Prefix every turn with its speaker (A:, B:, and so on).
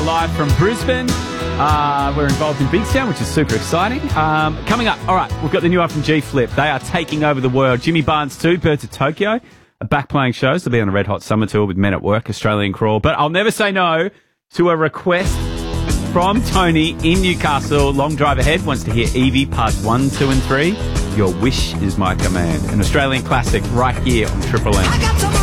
A: live from Brisbane. We're involved in Big Sound, which is super exciting. Coming up, all right, we've got the new one from G-Flip. They are taking over the world. Jimmy Barnes too, Birds of Tokyo, are back playing shows. They'll be on a Red Hot Summer Tour with Men at Work, Australian Crawl. But I'll never say no to a request from Tony in Newcastle. Long drive ahead, wants to hear Evie parts 1, 2 and 3. Your wish is my command. An Australian classic right here on Triple M.